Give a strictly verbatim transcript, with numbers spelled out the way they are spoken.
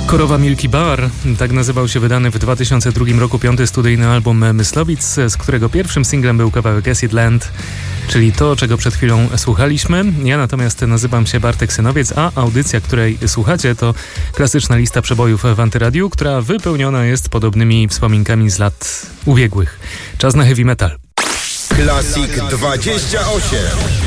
Korowa Milky Bar, tak nazywał się wydany w dwa tysiące drugim roku piąty studyjny album Myslowic, z którego pierwszym singlem był kawałek Acid Land, czyli to, czego przed chwilą słuchaliśmy. Ja natomiast nazywam się Bartek Synowiec, a audycja, której słuchacie, to klasyczna lista przebojów w Antyradiu, która wypełniona jest podobnymi wspominkami z lat ubiegłych. Czas na heavy metal. Classic dwadzieścia osiem.